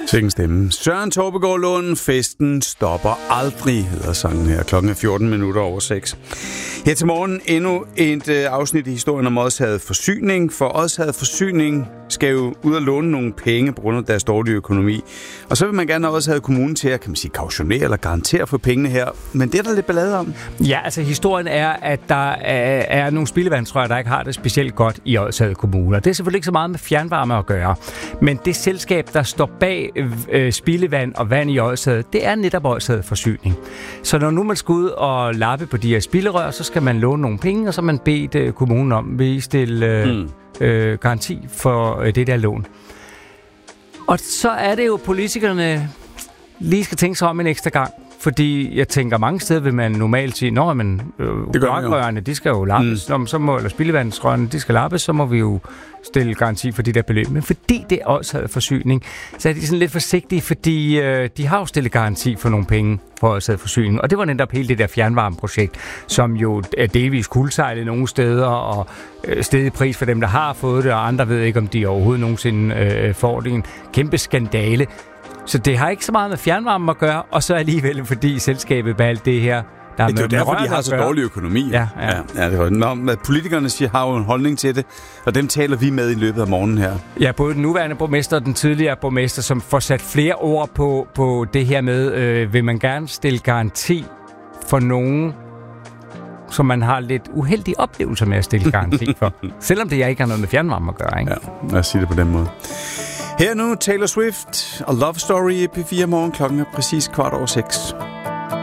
Sikken stemme. Søren Torpegaard Lund, festen stopper aldrig, hedder sangen her. Klokken er 6:14. Her til morgen endnu et afsnit i historien om Odsherred Forsyning. For Odsherred Forsyning skal jo ud og låne nogle penge på grund af deres dårlige økonomi. Og så vil man gerne have Odsherred Kommune til at, kan man sige, kautionere eller garantere for pengene her. Men det er der lidt ballade om. Ja, altså historien er, at der er nogle spildevandsrør, der ikke har det specielt godt i Odsherred Kommune. Og det er selvfølgelig ikke så meget med fjernvarme at gøre. Men det selskab, der står bag spildevand og vand i Odsherred, det er netop Odsherred Forsyning. Så når nu man skal ud og lappe på de her spilderør, så skal man låne nogle penge, og så man bedt kommunen om, vil I stille garanti for det der lån. Og så er det jo, politikerne lige skal tænke sig om en ekstra gang. Fordi jeg tænker, mange steder vil man normalt sige, men rørene, de skal jo lappes, eller spildevandsrørene, de skal lappes, så må vi jo stille garanti for de der beløb. Men fordi det også havde forsyning, så er de sådan lidt forsigtige, fordi de har jo stillet garanti for nogle penge for at have forsyning. Og det var netop hele det der fjernvarmeprojekt, som jo er delvis kuldsejlet nogle steder, og stedig pris for dem, der har fået det, og andre ved ikke, om de overhovedet nogensinde får det. En kæmpe skandale. Så det har ikke så meget med fjernvarme at gøre, og så alligevel, fordi selskabet med alt det her, der det er jo derfor, de har så dårlig økonomi. Ja, det var, politikerne har jo en holdning til det, og dem taler vi med i løbet af morgenen her. Ja, både den nuværende borgmester og den tidligere borgmester, som får sat flere ord på det her med, vil man gerne stille garanti for nogen, som man har lidt uheldige oplevelser med at stille garanti for. Selvom det ikke har noget med fjernvarme at gøre, ikke? Ja, lad os sige det på den måde. Her nu Taylor Swift og Love Story i P4 morgen. Klokken er præcis 6:15.